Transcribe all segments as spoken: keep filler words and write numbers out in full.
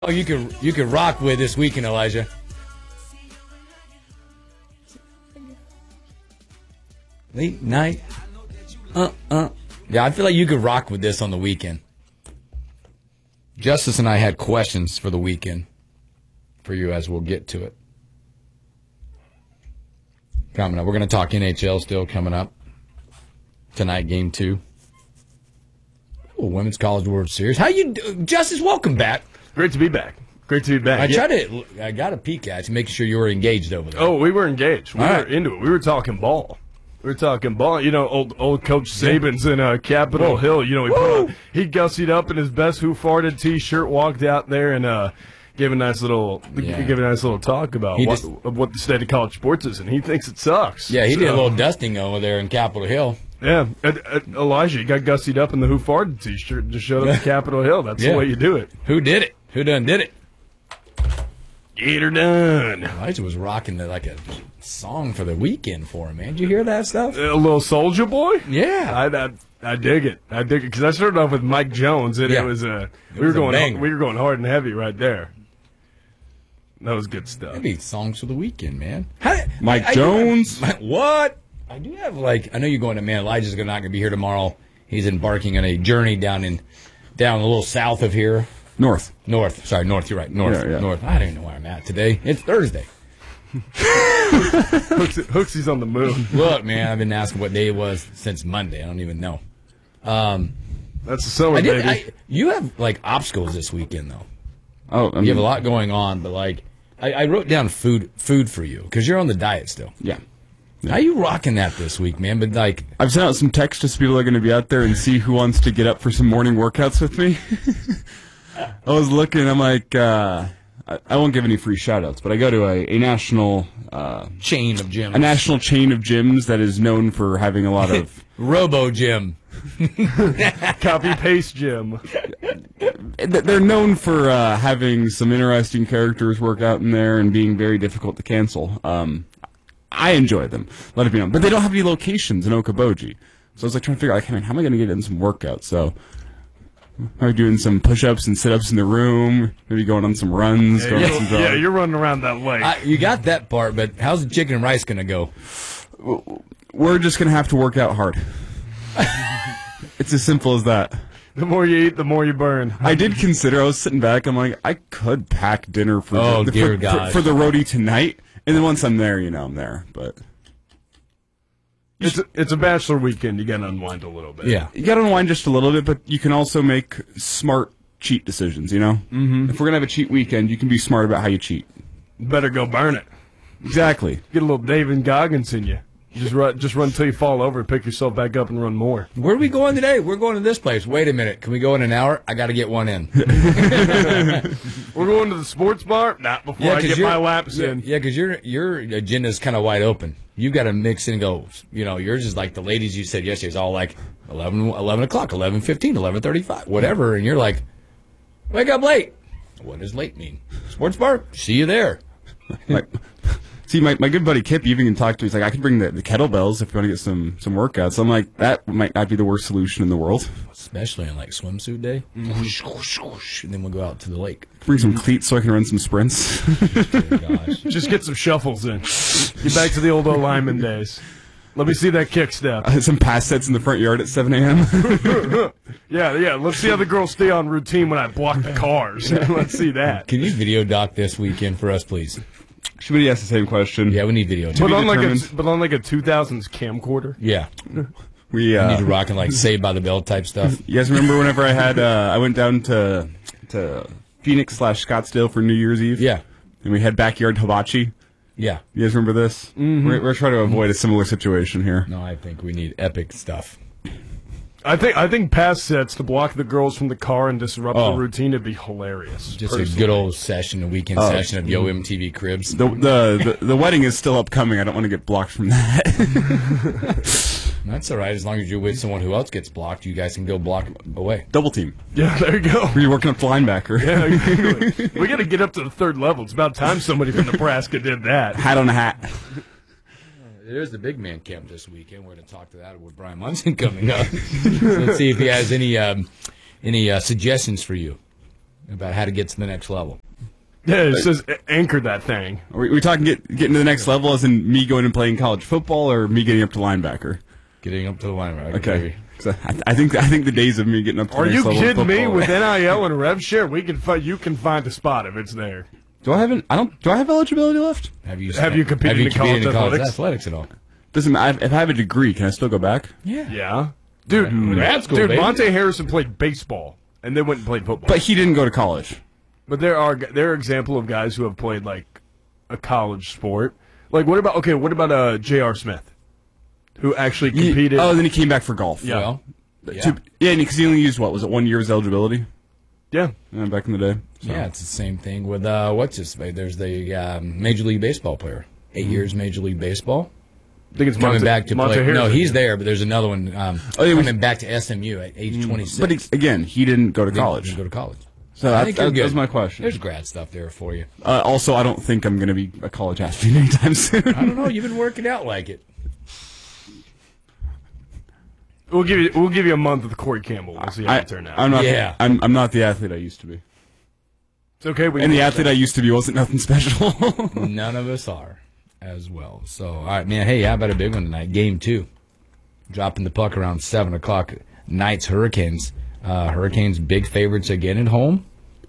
Oh, you could you could rock with this weekend, Elijah. Late night. Uh uh. Yeah, I feel like you could rock with this on the weekend. Justice and I had questions for the weekend for you as we'll get to it. Coming up. We're going to talk N H L still coming up. Tonight, game two. Ooh, Women's College World Series. How you do? Justice, welcome back. Great to be back. Great to be back. I yeah. tried to. I got a peek at you, making sure you were engaged over there. Oh, we were engaged. We All were right. into it. We were talking ball. We were talking ball. You know, old old Coach Saban's in uh, Capitol Hill. You know, he put on, he gussied up in his best Who Farted T-shirt, walked out there and uh, gave a nice little Yeah. gave a nice little talk about He what just- of what the state of college sports is, and he thinks it sucks. Yeah, he did a So, little dusting over there in Capitol Hill. Yeah, and, and Elijah he got gussied up in the Who Farted T-shirt and just showed up at Capitol Hill. That's Yeah. the way you do it. Who did it? Who done did it? Get her done. Elijah was rocking the, like a song for the weekend for him, man. Did you hear that stuff? A little Soldier Boy. Yeah. I, I I dig it. I dig it because I started off with Mike Jones, and Yeah. it was uh, we was were a going banger. we were going hard and heavy right there. That was good stuff. That'd be songs for the weekend, man. How, Mike I- I do Jones? have- what? I do have, like, I know you're going to, man, Elijah's not going to be here tomorrow. He's embarking on a journey down in, down a little south of here. North. North. Sorry, north. You're right. North. Yeah, yeah. North. I don't even know where I'm at today. It's Thursday. Hooks, Hooksy's on the move. Look, man, I've been asking what day it was since Monday. I don't even know. Um, That's the summer, I did. baby. I, you have, like, obstacles this weekend, though. Oh, I mean, You have a lot going on, but, like, I, I wrote down food food for you because you're on the diet still. Yeah. How you rocking that this week, man? But, like, I've sent out some texts to some people that are going to be out there and see who wants to get up for some morning workouts with me. I was looking, I'm like, uh, I, I won't give any free shout-outs, but I go to a, a national uh, chain of gyms. a national chain of gyms that is known for having a lot of Robo Gym. Copy paste Jim. th- they're known for uh, having some interesting characters work out in there and being very difficult to cancel. Um, I enjoy them, let it be known. But they don't have any locations in Okoboji. So I was like trying to figure out, like, hey, man, how am I going to get in some workouts? So I'm doing some push-ups and sit-ups in the room, maybe going on some runs, going on some Yeah, jogs. yeah, you're running around that lake. I, you got that part, but how's the chicken and rice going to go? We're just going to have to work out hard. It's as simple as that. The more you eat, the more you burn. I did consider, I was sitting back, I'm like, I could pack dinner for, Oh, the, dear for, God. for, for the roadie tonight, and then once I'm there, you know, I'm there. But It's a, it's a bachelor weekend. You got to unwind a little bit. Yeah. you got to unwind just a little bit, but you can also make smart cheat decisions, you know? Mm-hmm. If we're going to have a cheat weekend, you can be smart about how you cheat. Better go burn it. Exactly. Get a little David Goggins in you. Just run, just run until you fall over and pick yourself back up and run more. Where are we going today? We're going to this place. Wait a minute. Can we go in an hour? I got to get one in. We're going to the sports bar? Not before I 'cause get you're- my laps yeah, in. Yeah, because your your agenda's kind of wide open. You got to mix in and go. You know, yours is like the ladies you said yesterday. It's all like eleven, eleven o'clock, eleven fifteen, eleven thirty-five, whatever. And you're like, wake up late. What does late mean? Sports bar? See you there. my, see, my, my good buddy Kip even can talk to me. He's like, I can bring the, the kettlebells if you want to get some, some workouts. I'm like, that might not be the worst solution in the world. Especially on like swimsuit day. Mm-hmm. And then we'll go out to the lake. Bring some cleats so I can run some sprints. Dear gosh. Just get some shuffles in. Get back to the old O-lineman days. Let me see that kick step. Some pass sets in the front yard at seven a.m. Yeah, yeah. Let's see how the girls stay on routine when I block the cars. Let's see that. Can you video doc this weekend for us, please? Somebody asked the same question. Yeah, we need video. But doc. be on like a determined. but on like a two thousands camcorder. Yeah. We We uh, need to rock and like Saved by the Bell type stuff. You guys remember whenever I had uh, I went down to to Phoenix slash Scottsdale for New Year's Eve? Yeah. And we had backyard hibachi. Yeah. You guys remember this? Mm-hmm. We're, we're trying to avoid a similar situation here. No, I think we need epic stuff. I think I think pass sets to block the girls from the car and disrupt Oh. the routine would be hilarious. Just personally. a good old session, a weekend Oh. session of Yo M T V Cribs. The, the the the wedding is still upcoming. I don't want to get blocked from that. That's all right. As long as you're with someone who else gets blocked, you guys can go block away. Double team. Yeah, there you go. Were you working up the linebacker? Yeah, exactly. We got to get up to the third level. It's about time somebody from Nebraska did that. Hat on a hat. There's the big man camp this weekend. We're going to talk to that with Brian Munson coming up. So let's see if he has any um, any uh, suggestions for you about how to get to the next level. Yeah, it says anchor that thing. Are we, we talking get getting to the next level as in me going and playing college football, or me getting up to linebacker? Getting up to the line, right? Okay. So I, I think I think the days of me getting up to Are the next you level of kidding me? football- With N I L and rev share, we can fi- you can find a spot if it's there. Do I have an, I don't do I have eligibility left? Have you Have you competed have you in college competed in college athletics? athletics at all? Doesn't matter. If I have a degree, can I still go back? Yeah. Yeah, dude. Grad school, dude, baby. Monte Harrison played baseball and then went and played football. But he didn't go to college. But there are there are example of guys who have played like a college sport. Like what about okay? What about uh J R. Smith, who actually He- competed? oh, then he came back for golf. Yeah. Well, yeah, yeah. yeah, because he only used what was it one year's eligibility yeah. uh, back in the day. So. Yeah, it's the same thing with uh, what's his name? There's the um, Major League Baseball player, eight years Major League Baseball, I think it's coming Monte, back to Monte play. No, Harrison. he's there, but there's another one um, Oh, he was- coming back to S M U at age twenty-six. But it's, again, he didn't go to Didn't- college. didn't go to college. So I that, think that, you're that good. was my question. There's grad stuff there for you. Uh, also, I don't think I'm going to be a college athlete anytime soon. I don't know. You've been working out like it. We'll give you we'll give you a month with Corey Campbell. We'll see how I, it turn out. I'm not. Yeah. I'm, I'm not the athlete I used to be. It's okay. We And can the athlete I used to be wasn't nothing special. None of us are as well. So, all right, man. Hey, how about a big one tonight? Game two. Dropping the puck around seven o'clock. Knights, Hurricanes. Uh, Hurricanes, big favorites again at home.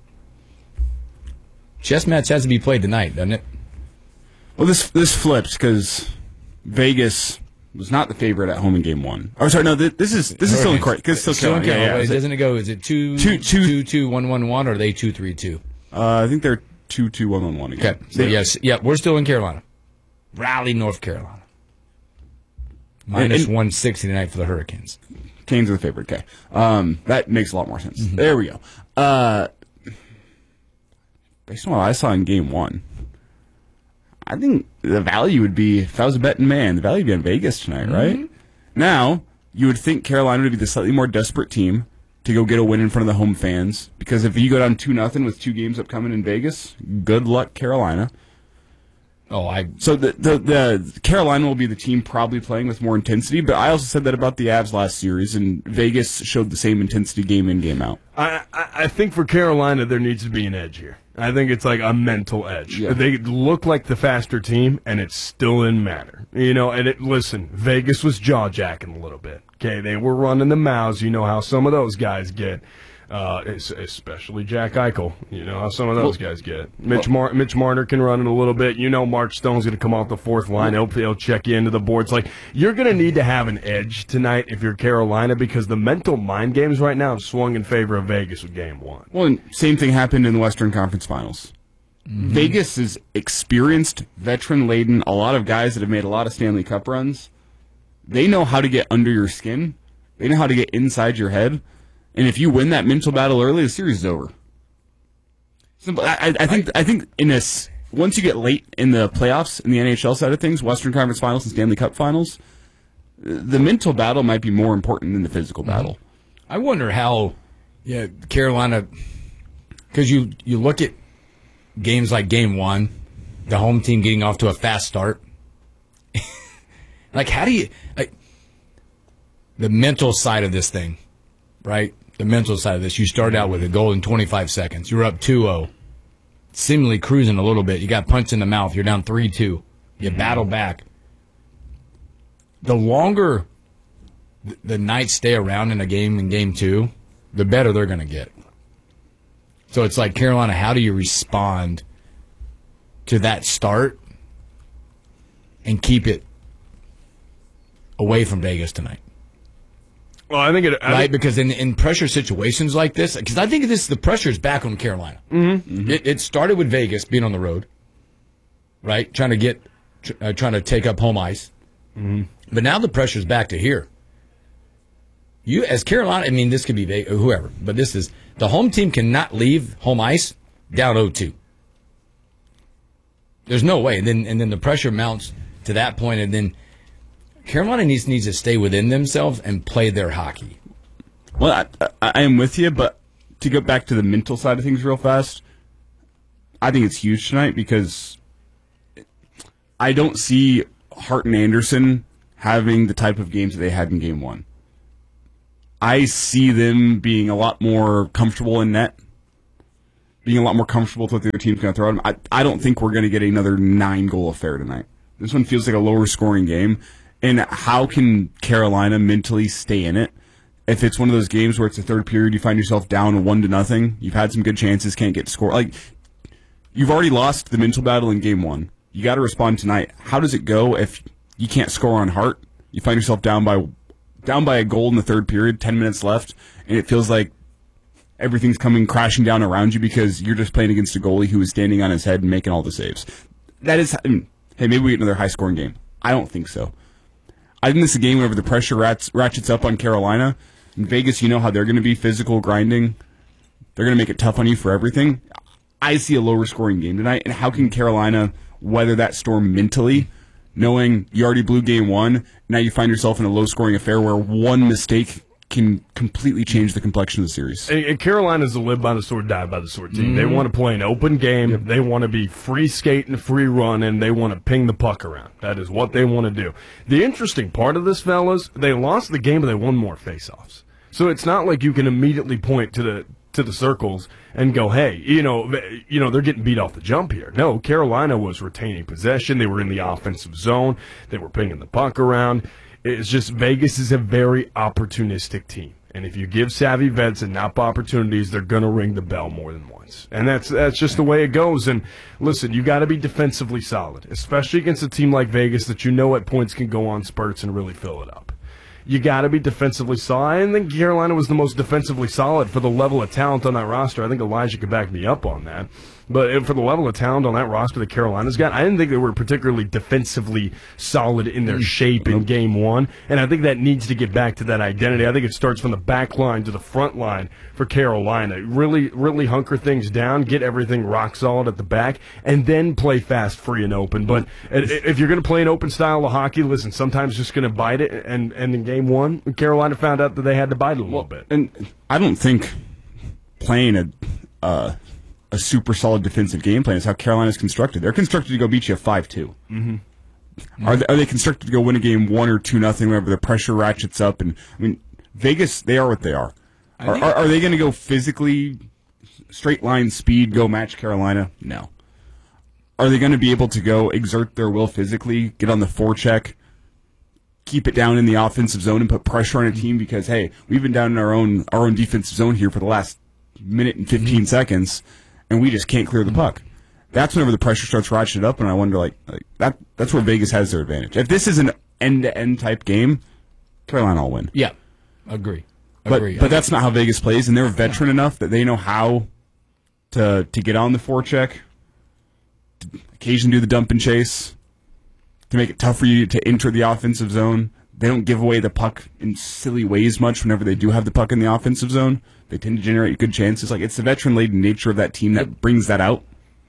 Chess match has to be played tonight, doesn't it? Well, this this flipped because Vegas was not the favorite at home in Game One. Oh, sorry, no, th- this is this is still in court. Because still Still in Carolina. Carolina. Yeah, yeah. Wait, doesn't it go? Is it two, Two- two- two, two, one, one, one, or are they two, three, two? Uh, I think they're two two one one one again. Okay. So yes, yeah, we're still in Carolina. Raleigh, North Carolina. Minus and- one sixty tonight for the Hurricanes. Canes are the favorite. Okay, um, that makes a lot more sense. Mm-hmm. There we go. Uh, based on what I saw in Game One, I think the value would be if I was a betting man, the value would be on Vegas tonight, right? Mm-hmm. Now you would think Carolina would be the slightly more desperate team to go get a win in front of the home fans, because if you go down two nothing with two games upcoming in Vegas, good luck, Carolina. Oh, I So the, the the Carolina will be the team probably playing with more intensity, but I also said that about the Avs last series, and Vegas showed the same intensity game in, game out. I, I I think for Carolina there needs to be an edge here. I think it's like a mental edge. Yeah. They look like the faster team, and it still didn't matter. You know, and it listen, Vegas was jaw jacking a little bit. Okay, they were running the mouths. You know how some of those guys get. Uh, es- especially Jack Eichel. You know how some of those guys get. Mitch Mar- Mitch Marner can run it a little bit. You know Mark Stone's going to come off the fourth line. He'll, he'll check you into the boards. Like, you're going to need to have an edge tonight if you're Carolina, because the mental mind games right now have swung in favor of Vegas with game one. Well, and same thing happened in the Western Conference Finals. Vegas is experienced, veteran-laden, a lot of guys that have made a lot of Stanley Cup runs. They know how to get under your skin. They know how to get inside your head. And if you win that mental battle early, the series is over. Simple. I, I think. I think in this, once you get late in the playoffs in the N H L side of things, Western Conference Finals and Stanley Cup Finals, the mental battle might be more important than the physical battle. I wonder how, yeah, Carolina, because you you look at games like Game One, the home team getting off to a fast start. Like, how do you like the mental side of this thing, right? The mental side of this. You start out with a goal in twenty-five seconds. You're up two oh, seemingly cruising a little bit. You got punched in the mouth. You're down three two. You battle back. The longer th- the Knights stay around in a game in game two, the better they're going to get. So it's like, Carolina, how do you respond to that start and keep it away from Vegas tonight? Well, I think it. I Right? think- Because in, in pressure situations like this, because I think this the pressure is back on Carolina. Mm-hmm. It, it started with Vegas being on the road, right? Trying to get, tr- uh, trying to take up home ice. Mm-hmm. But now the pressure's back to here. You, as Carolina, I mean, this could be Vegas, whoever, but this is, the home team cannot leave home ice down oh two. There's no way. And then, and then the pressure mounts to that point, and then Carolina needs needs to stay within themselves and play their hockey. Well, I, I, I am with you, but to go back to the mental side of things real fast, I think it's huge tonight because I don't see Hart and Anderson having the type of games that they had in Game One. I see them being a lot more comfortable in net. being a lot more comfortable with what the other team's going to throw at them. I, I don't think we're going to get another nine-goal affair tonight. This one feels like a lower-scoring game. And how can Carolina mentally stay in it? If it's one of those games where it's the third period, you find yourself down one to nothing, you've had some good chances, can't get scored. Like, you've already lost the mental battle in game one. You got to respond tonight. How does it go if you can't score on heart? You find yourself down by down by a goal in the third period, ten minutes left, and it feels like everything's coming crashing down around you because you're just playing against a goalie who is standing on his head and making all the saves. That is, I mean, hey, maybe we get another high-scoring game. I don't think so. I think this is a game whenever the pressure rats, ratchets up on Carolina. In Vegas, you know how they're going to be physical, grinding. They're going to make it tough on you for everything. I see a lower-scoring game tonight, and how can Carolina weather that storm mentally, knowing you already blew game one, now you find yourself in a low-scoring affair where one mistake can completely change the complexion of the series. And, and Carolina's a live by the sword, die by the sword team. Mm-hmm. They want to play an open game. Yep. They want to be free skating, free running. They want to ping the puck around. That is what they want to do. The interesting part of this, fellas, they lost the game, but they won more faceoffs. So it's not like you can immediately point to the to the circles and go, hey, you know, you know, they're getting beat off the jump here. No, Carolina was retaining possession. They were in the offensive zone. They were pinging the puck around. It's just Vegas is a very opportunistic team. And if you give savvy vets enough opportunities, they're going to ring the bell more than once. And that's that's just the way it goes. And listen, you got to be defensively solid, especially against a team like Vegas that you know at points can go on spurts and really fill it up. You got to be defensively solid. I think Carolina was the most defensively solid for the level of talent on that roster. I think Elijah could back me up on that. But for the level of talent on that roster that Carolina's got, I didn't think they were particularly defensively solid in their shape in game one. And I think that needs to get back to that identity. I think it starts from the back line to the front line for Carolina. Really, really hunker things down, get everything rock solid at the back, and then play fast, free, and open. But if you're going to play an open style of hockey, listen, sometimes just going to bite it. And, and in game one, Carolina found out that they had to bite it a little well, bit. And I don't think playing a uh, – a super solid defensive game plan is how Carolina's constructed. They're constructed to go beat you five two. Mm-hmm. Are they, are they constructed to go win a game one or two nothing whenever the pressure ratchets up? And I mean, Vegas, they are what they are. Are, are, are they going to go physically straight line speed go match Carolina? No. Are they going to be able to go exert their will physically, get on the forecheck, keep it down in the offensive zone, and put pressure on a team? Because hey, we've been down in our own our own defensive zone here for the last minute and fifteen mm-hmm. seconds. And we just can't clear the puck. That's whenever the pressure starts ratcheting up, and I wonder, like, like that. That's where Vegas has their advantage. If this is an end-to-end type game, Carolina will win. Yeah, agree. But agree. but that's not how Vegas plays, and they're veteran enough that they know how to to get on the forecheck, to occasionally do the dump and chase, to make it tough for you to enter the offensive zone. They don't give away the puck in silly ways much whenever they do have the puck in the offensive zone. They tend to generate good chances. Like, it's the veteran-laden nature of that team that brings that out.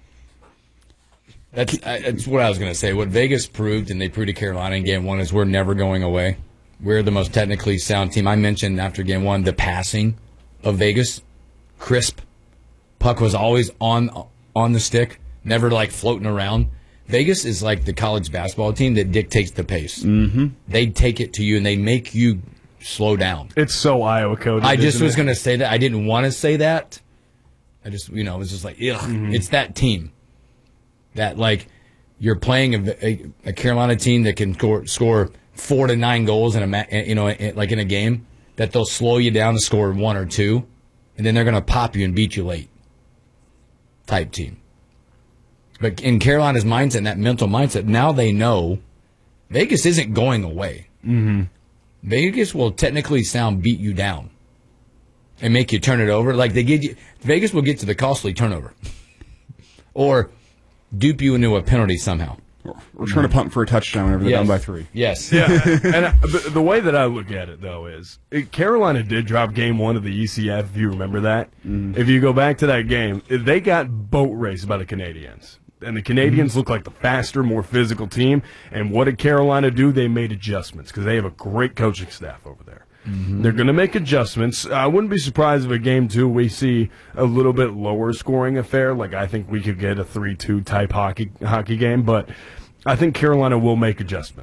That's that's what I was going to say. What Vegas proved, and they proved to Carolina in game one, is we're never going away. We're the most technically sound team. I mentioned after game one the passing of Vegas, crisp. Puck was always on on the stick, never like floating around. Vegas is like the college basketball team that dictates the pace. Mm-hmm. They take it to you, and they make you slow down. It's so Iowa coded. I just was going to say that. I didn't want to say that. I just, you know, it was just like, ugh. Mm-hmm. It's that team. That, like, you're playing a, a, a Carolina team that can score, score four to nine goals in a, ma- you know, like in a game, that they'll slow you down to score one or two, and then they're going to pop you and beat you late. Type team. But in Carolina's mindset, that mental mindset, now they know Vegas isn't going away. Mm-hmm. Vegas will technically sound beat you down and make you turn it over. Like they get you, Vegas will get to the costly turnover or dupe you into a penalty somehow. Or, or trying to pump for a touchdown whenever they're yes. down by three. Yes. Yeah. And I, the, the way that I look at it, though, is it, Carolina did drop game one of the E C F, if you remember that. Mm. If you go back to that game, they got boat raced by the Canadiens. And the Canadians look like the faster, more physical team. And what did Carolina do? They made adjustments because they have a great coaching staff over there. Mm-hmm. They're going to make adjustments. I wouldn't be surprised if at game two we see a little bit lower scoring affair. Like I think we could get a three two type hockey hockey game. But I think Carolina will make adjustments.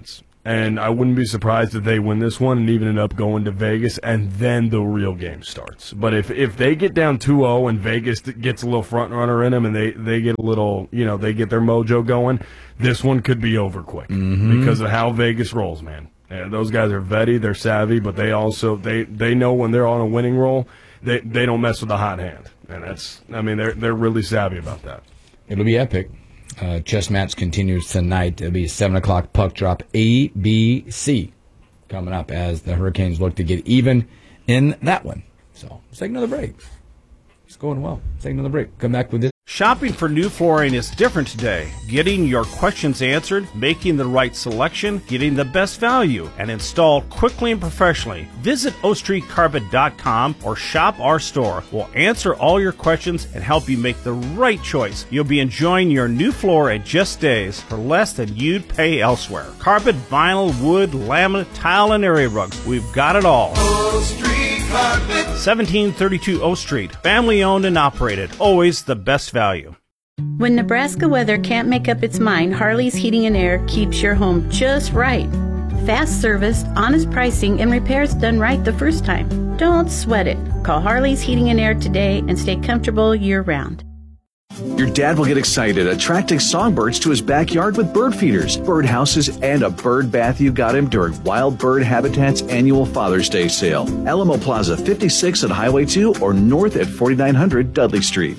And I wouldn't be surprised if they win this one and even end up going to Vegas, and then the real game starts. But if if they get down two oh and Vegas gets a little front runner in them and they, they get a little, you know, they get their mojo going, this one could be over quick mm-hmm. because of how Vegas rolls, man. Yeah, those guys are vetty, they're savvy, but they also they, they know when they're on a winning roll, they they don't mess with the hot hand. And that's, I mean, they're they're really savvy about that. It'll be epic. Uh, chess match continues tonight. It'll be a seven o'clock puck drop. A B C coming up as the Hurricanes look to get even in that one. So let's take another break. It's going well. Let's take another break. Come back with this. Shopping for new flooring is different today. Getting your questions answered, making the right selection, getting the best value, and installed quickly and professionally. Visit O Street Carpet dot com or shop our store. We'll answer all your questions and help you make the right choice. You'll be enjoying your new floor at Just Days for less than you'd pay elsewhere. Carpet, vinyl, wood, laminate, tile, and area rugs. We've got it all. O Street Carpet. seventeen thirty-two O Street. Family owned and operated. Always the best value. When Nebraska weather can't make up its mind, Harley's Heating and Air keeps your home just right. Fast service, honest pricing, and repairs done right the first time. Don't sweat it. Call Harley's Heating and Air today and stay comfortable year-round. Your dad will get excited attracting songbirds to his backyard with bird feeders, bird houses, and a bird bath you got him during Wild Bird Habitat's annual Father's Day sale. Alamo Plaza, fifty-six at Highway two or north at forty-nine hundred Dudley Street.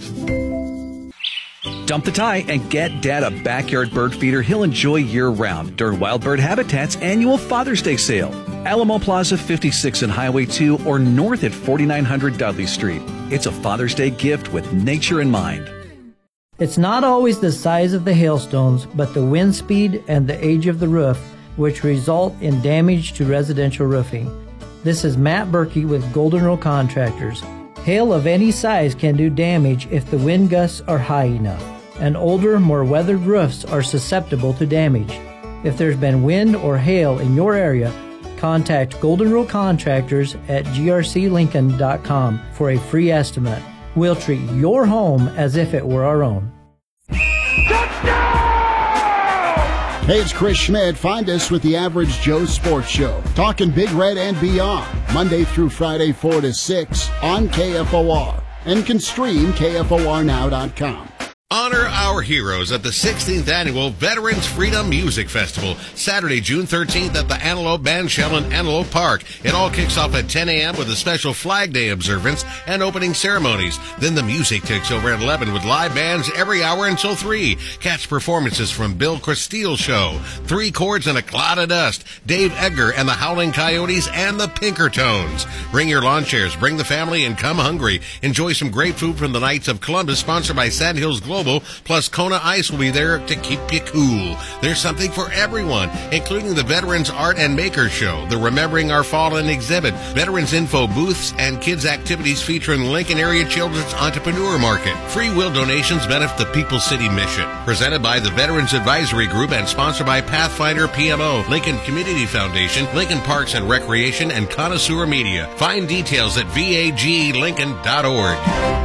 Dump the tie and get Dad a backyard bird feeder he'll enjoy year-round during Wild Bird Habitat's annual Father's Day sale. Alamo Plaza, fifty-six at Highway two or north at forty-nine hundred Dudley Street. It's a Father's Day gift with nature in mind. It's not always the size of the hailstones, but the wind speed and the age of the roof, which result in damage to residential roofing. This is Matt Berkey with Golden Rule Contractors. Hail of any size can do damage if the wind gusts are high enough, and older, more weathered roofs are susceptible to damage. If there's been wind or hail in your area, contact Golden Rule Contractors at G R C Lincoln dot com for a free estimate. We'll treat your home as if it were our own. Hey, it's Chris Schmidt. Find us with the Average Joe Sports Show. Talking Big Red and beyond. Monday through Friday, four to six on K F O R. And can stream K F O R now dot com. Honor our heroes at the sixteenth Annual Veterans Freedom Music Festival, Saturday, June thirteenth at the Antelope Bandshell in Antelope Park. It all kicks off at ten a.m. with a special Flag Day observance and opening ceremonies. Then the music takes over at eleven with live bands every hour until three. Catch performances from Bill Cristile Show, Three Chords and a Cloud of Dust, Dave Edgar and the Howling Coyotes, and the Pinkertones. Bring your lawn chairs, bring the family, and come hungry. Enjoy some great food from the Knights of Columbus, sponsored by Sand Hills Global. Plus, Kona Ice will be there to keep you cool. There's something for everyone, including the Veterans Art and Makers Show, the Remembering Our Fallen exhibit, Veterans Info booths, and kids' activities featuring Lincoln Area Children's Entrepreneur Market. Free will donations benefit the People's City Mission. Presented by the Veterans Advisory Group and sponsored by Pathfinder P M O, Lincoln Community Foundation, Lincoln Parks and Recreation, and Connoisseur Media. Find details at V A G Lincoln dot org.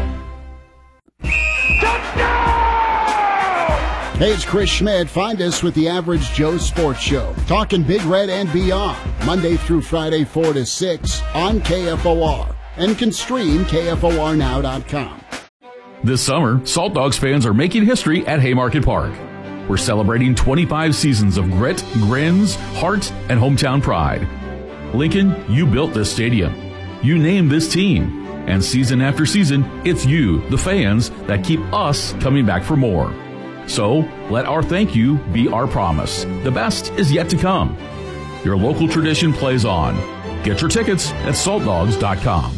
Hey, it's Chris Schmidt. Find us with the Average Joe Sports Show. Talking Big Red and beyond. Monday through Friday, four to six on K F O R. And can stream K F O R now dot com. This summer, Salt Dogs fans are making history at Haymarket Park. We're celebrating twenty-five seasons of grit, grins, heart, and hometown pride. Lincoln, you built this stadium. You named this team. And season after season, it's you, the fans, that keep us coming back for more. So, let our thank you be our promise. The best is yet to come. Your local tradition plays on. Get your tickets at salt dogs dot com.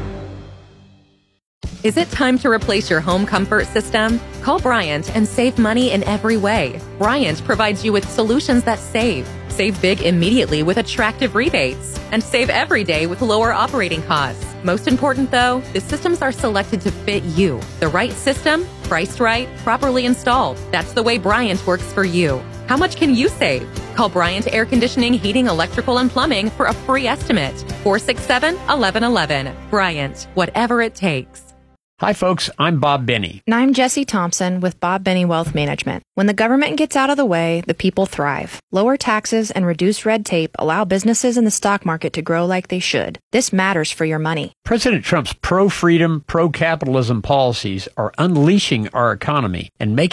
Is it time to replace your home comfort system? Call Bryant and save money in every way. Bryant provides you with solutions that save. Save big immediately with attractive rebates. And save every day with lower operating costs. Most important though, the systems are selected to fit you. The right system, priced right, properly installed. That's the way Bryant works for you. How much can you save? Call Bryant Air Conditioning, Heating, Electrical, and Plumbing for a free estimate. four six seven, one one one one. Bryant, whatever it takes. Hi, folks. I'm Bob Benny. And I'm Jesse Thompson with Bob Benny Wealth Management. When the government gets out of the way, the people thrive. Lower taxes and reduced red tape allow businesses in the stock market to grow like they should. This matters for your money. President Trump's pro-freedom, pro-capitalism policies are unleashing our economy and making